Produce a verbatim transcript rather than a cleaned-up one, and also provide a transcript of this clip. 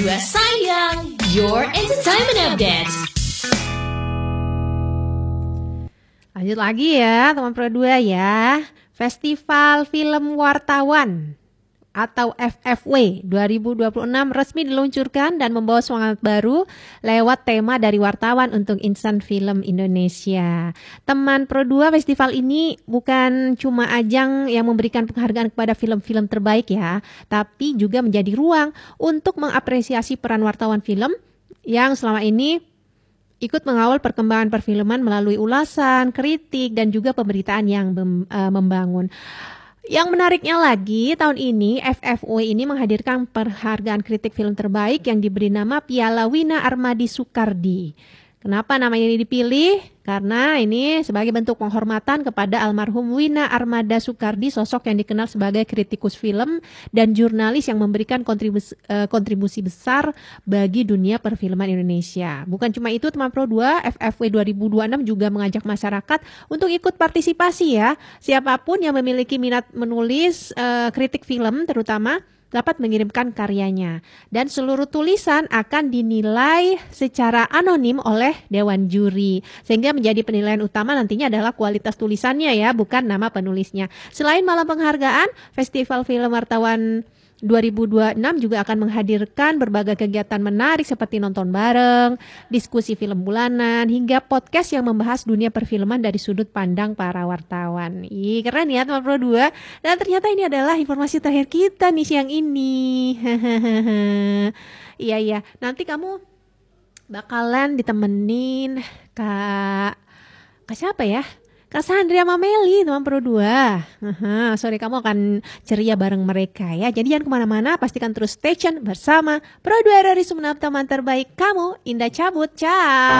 dua Sayang, your entertainment update. Lanjut lagi ya teman Pro dua ya. Festival Film Wartawan atau F F W dua ribu dua puluh enam resmi diluncurkan dan membawa semangat baru lewat tema dari wartawan untuk insan film Indonesia. Teman Pro dua, festival ini bukan cuma ajang yang memberikan penghargaan kepada film-film terbaik ya, tapi juga menjadi ruang untuk mengapresiasi peran wartawan film yang selama ini ikut mengawal perkembangan perfilman melalui ulasan, kritik, dan juga pemberitaan yang mem- uh, membangun. Yang menariknya lagi, tahun ini F F W ini menghadirkan penghargaan kritik film terbaik yang diberi nama Piala Wina Armadi Soekardi. Kenapa namanya ini dipilih? Karena ini sebagai bentuk penghormatan kepada almarhum Wina Armada Soekardi, sosok yang dikenal sebagai kritikus film dan jurnalis yang memberikan kontribusi, uh, kontribusi besar bagi dunia perfilman Indonesia. Bukan cuma itu teman Pro dua, F F W dua ribu dua puluh enam juga mengajak masyarakat untuk ikut partisipasi ya. Siapapun yang memiliki minat menulis uh, kritik film terutama dapat mengirimkan karyanya, dan seluruh tulisan akan dinilai secara anonim oleh dewan juri, sehingga menjadi penilaian utama nantinya adalah kualitas tulisannya ya, bukan nama penulisnya. Selain malam penghargaan, Festival Film Wartawan dua ribu dua puluh enam juga akan menghadirkan berbagai kegiatan menarik seperti nonton bareng, diskusi film bulanan, hingga podcast yang membahas dunia perfilman dari sudut pandang para wartawan. Ih, keren ya teman Pro dua. Dan ternyata ini adalah informasi terakhir kita nih siang ini. Iya iya, nanti kamu bakalan ditemenin Kak Kak siapa ya? Kak Sandria sama Meli, teman Pro dua. Aha, sorry, kamu akan ceria bareng mereka ya. Jadi jangan kemana-mana, pastikan terus stay tune bersama Pro dua dari Sumeneb, teman terbaik kamu. Indah cabut, ciao.